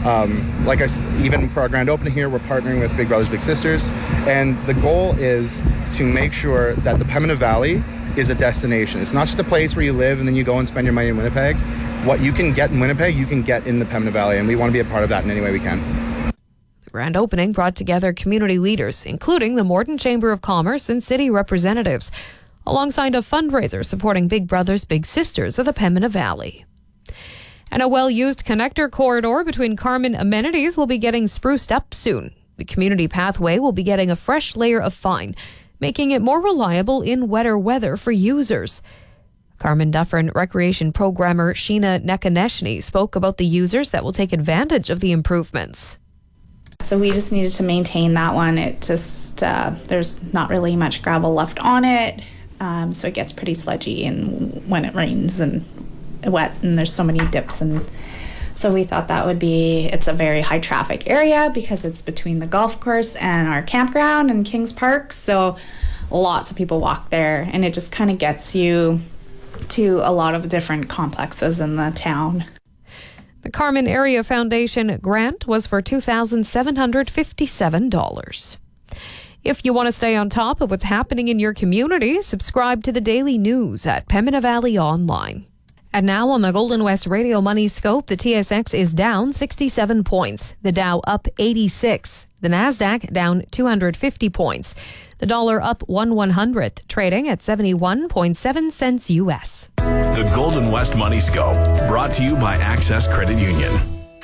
Even for our grand opening here, we're partnering with Big Brothers Big Sisters, and the goal is to make sure that the Pembina Valley is a destination. It's not just a place where you live and then you go and spend your money in Winnipeg. What you can get in Winnipeg, you can get in the Pembina Valley, and we want to be a part of that in any way we can. The grand opening brought together community leaders, including the Morden Chamber of Commerce and city representatives, alongside a fundraiser supporting Big Brothers Big Sisters of the Pembina Valley. And a well-used connector corridor between Carman amenities will be getting spruced up soon. The community pathway will be getting a fresh layer of fine, making it more reliable in wetter weather for users. Carman Dufferin Recreation Programmer Sheena Nekaneshny spoke about the users that will take advantage of the improvements. So we just needed to maintain that one. It just, there's not really much gravel left on it, so it gets pretty sludgy and when it rains and wet, and there's so many dips, and so we thought that would be, it's a very high traffic area because it's between the golf course and our campground and Kings Park, so lots of people walk there, and it just kind of gets you to a lot of different complexes in the town. The Carman Area Foundation grant was for $2,757. If you want to stay on top of what's happening in your community, subscribe to the daily news at Pembina Valley Online. And now on the Golden West Radio Money Scope, the TSX is down 67 points. The Dow up 86. The Nasdaq down 250 points. The dollar up 1/100th, trading at 71.7 cents U.S. The Golden West Money Scope, brought to you by Access Credit Union.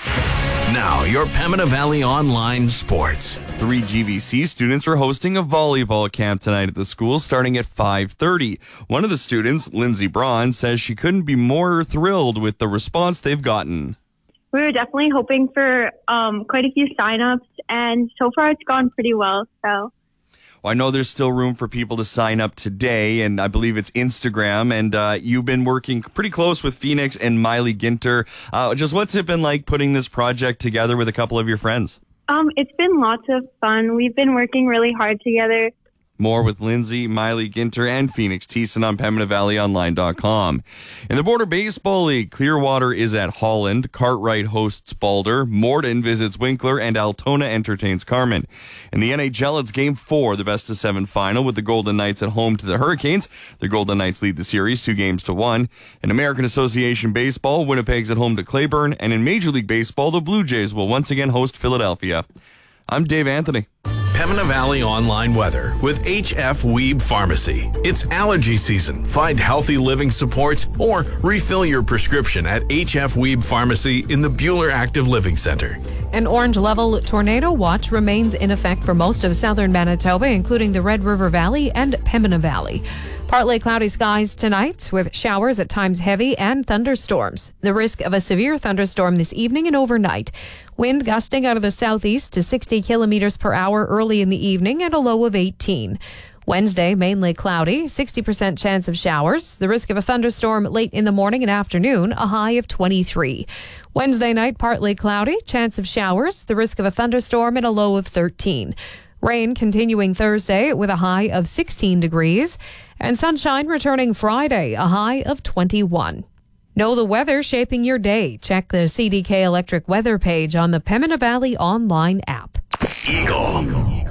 Now, your Pembina Valley Online Sports. 3 GVC students are hosting a volleyball camp tonight at the school starting at 5:30. One of the students, Lindsay Braun, says she couldn't be more thrilled with the response they've gotten. We were definitely hoping for quite a few signups, and so far it's gone pretty well. So, I know there's still room for people to sign up today, and I believe it's Instagram, and you've been working pretty close with Phoenix and Miley Ginter. Just what's it been like putting this project together with a couple of your friends? It's been lots of fun. We've been working really hard together. More with Lindsay, Miley Ginter, and Phoenix Thiessen on PembinaValleyOnline.com. In the Border Baseball League, Clearwater is at Holland, Cartwright hosts Balder, Morden visits Winkler, and Altona entertains Carman. In the NHL, it's Game 4, the best-of-7 final, with the Golden Knights at home to the Hurricanes. The Golden Knights lead the series 2-1. In American Association Baseball, Winnipeg's at home to Clayburn, and in Major League Baseball, the Blue Jays will once again host Philadelphia. I'm Dave Anthony. Pembina Valley Online Weather with HF Weeb Pharmacy. It's allergy season. Find healthy living supports or refill your prescription at HF Weeb Pharmacy in the Buhler Active Living Center. An orange-level tornado watch remains in effect for most of southern Manitoba, including the Red River Valley and Pembina Valley. Partly cloudy skies tonight with showers at times heavy and thunderstorms. The risk of a severe thunderstorm this evening and overnight. Wind gusting out of the southeast to 60 kilometers per hour early in the evening and a low of 18. Wednesday, mainly cloudy, 60% chance of showers. The risk of a thunderstorm late in the morning and afternoon, a high of 23. Wednesday night, partly cloudy, chance of showers. The risk of a thunderstorm and a low of 13. Rain continuing Thursday with a high of 16 degrees. And sunshine returning Friday, a high of 21. Know the weather shaping your day. Check the CDK Electric weather page on the Pembina Valley Online app. Eagle.